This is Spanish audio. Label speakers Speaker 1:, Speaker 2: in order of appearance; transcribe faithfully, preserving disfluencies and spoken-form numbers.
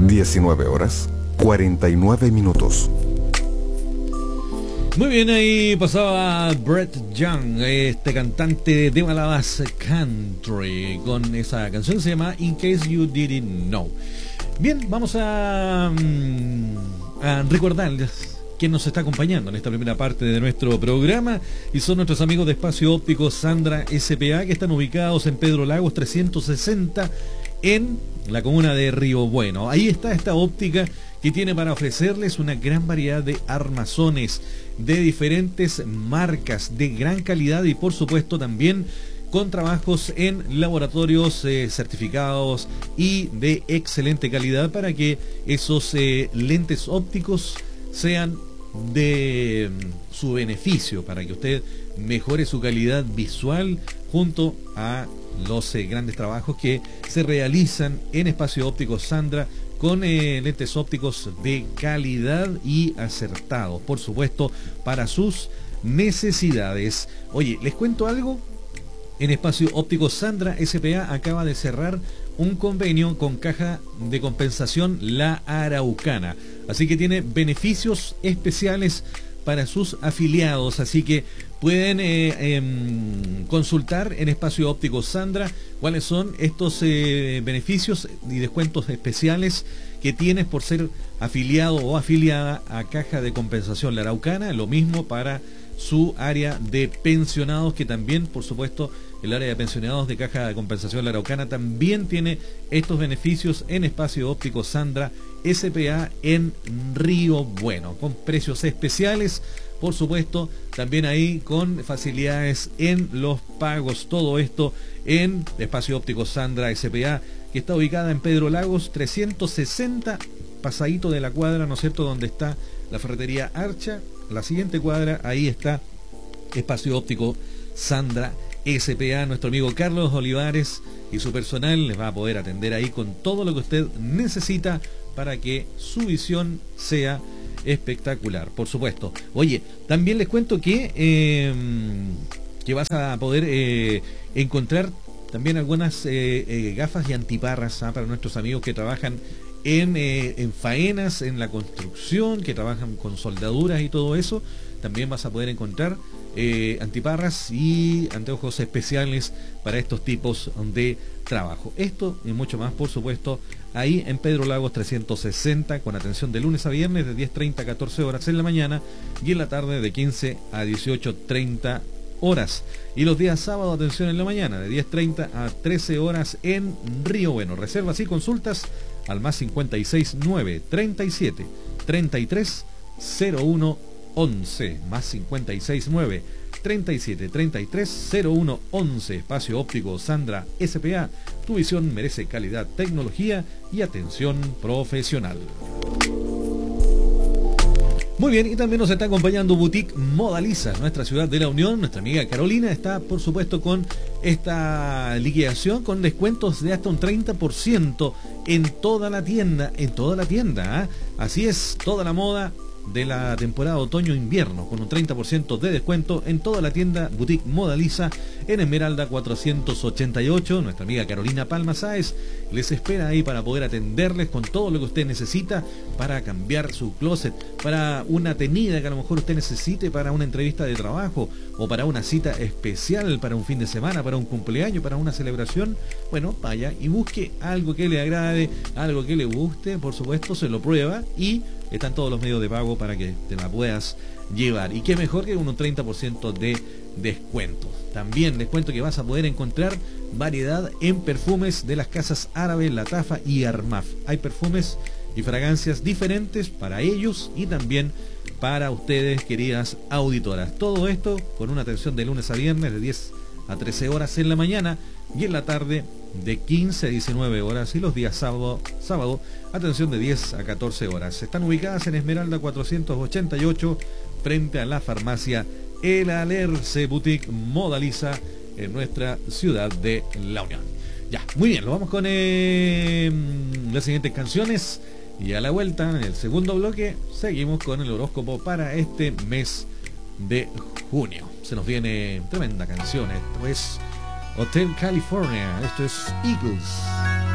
Speaker 1: diecinueve horas, cuarenta y nueve minutos.
Speaker 2: Muy bien, ahí pasaba Brett Young, este cantante de baladas country, con esa canción que se llama In Case You Didn't Know. Bien, vamos a, a recordarles quién nos está acompañando en esta primera parte de nuestro programa, y son nuestros amigos de Espacio Óptico Sandra S P A, que están ubicados en Pedro Lagos trescientos sesenta en la comuna de Río Bueno. Ahí está esta óptica que tiene para ofrecerles una gran variedad de armazones de diferentes marcas de gran calidad, y por supuesto también con trabajos en laboratorios eh, certificados y de excelente calidad, para que esos eh, lentes ópticos sean de mm, su beneficio, para que usted mejore su calidad visual junto a los eh, grandes trabajos que se realizan en Espacio Óptico Sandra, con eh, lentes ópticos de calidad y acertados, por supuesto, para sus necesidades. Oye, les cuento algo. En Espacio Óptico Sandra S P A acaba de cerrar un convenio con Caja de Compensación La Araucana, así que tiene beneficios especiales para sus afiliados, así que pueden eh, eh, consultar en Espacio Óptico Sandra cuáles son estos eh, beneficios y descuentos especiales que tienes por ser afiliado o afiliada a Caja de Compensación La Araucana. Lo mismo para su área de pensionados, que también, por supuesto, el área de pensionados de Caja de Compensación La Araucana también tiene estos beneficios en Espacio Óptico Sandra S P A en Río Bueno, con precios especiales, por supuesto, también ahí con facilidades en los pagos. Todo esto en Espacio Óptico Sandra S P A, que está ubicada en Pedro Lagos trescientos sesenta, pasadito de la cuadra, ¿no es cierto?, donde está la ferretería Archa. La siguiente cuadra, ahí está Espacio Óptico Sandra S P A. Nuestro amigo Carlos Olivares y su personal les va a poder atender ahí con todo lo que usted necesita para que su visión sea espectacular, por supuesto. Oye, también les cuento que eh, que vas a poder eh, encontrar también algunas eh, eh, gafas y antiparras ¿ah? para nuestros amigos que trabajan en, eh, en faenas, en la construcción, que trabajan con soldaduras y todo eso. También vas a poder encontrar eh, antiparras y anteojos especiales para estos tipos de trabajo. Esto y mucho más, por supuesto, ahí en Pedro Lagos trescientos sesenta, con atención de lunes a viernes de diez treinta a catorce horas en la mañana, y en la tarde de quince a dieciocho treinta horas. Y los días sábados, atención en la mañana, de diez treinta a trece horas en Río Bueno. Reservas y consultas al más cincuenta y seis nueve treinta y siete treinta y tres cero uno once, más cincuenta y seis nueve treinta y siete treinta y tres cero uno once. Espacio Óptico Sandra S P A, tu visión merece calidad, tecnología y atención profesional. Muy bien, y también nos está acompañando Boutique Modaliza, nuestra ciudad de la Unión. Nuestra amiga Carolina está, por supuesto, con esta liquidación con descuentos de hasta un treinta por ciento en toda la tienda, en toda la tienda, ¿eh? Así es, toda la moda de la temporada otoño-invierno, con un treinta por ciento de descuento en toda la tienda Boutique Modaliza en Esmeralda cuatrocientos ochenta y ocho. Nuestra amiga Carolina Palma Sáez les espera ahí para poder atenderles con todo lo que usted necesita para cambiar su closet, para una tenida que a lo mejor usted necesite para una entrevista de trabajo o para una cita especial, para un fin de semana, para un cumpleaños, para una celebración. Bueno, vaya y busque algo que le agrade, algo que le guste, por supuesto, se lo prueba y están todos los medios de pago para que te la puedas llevar. Y qué mejor que con un treinta por ciento de descuento. También les cuento que vas a poder encontrar variedad en perfumes de las casas Árabe, Latafa y Armaf. Hay perfumes y fragancias diferentes para ellos y también para ustedes, queridas auditoras. Todo esto con una atención de lunes a viernes de diez a trece horas en la mañana, y en la tarde de quince a diecinueve horas, y los días sábado, sábado atención de diez a catorce horas. Están ubicadas en Esmeralda cuatrocientos ochenta y ocho, frente a la farmacia El Alerce. Boutique Modaliza en nuestra ciudad de La Unión. Ya, muy bien, lo vamos con eh, las siguientes canciones, y a la vuelta, en el segundo bloque, seguimos con el horóscopo para este mes de junio. Se nos viene tremenda canción. Esto es Hotel California, esto es Eagles.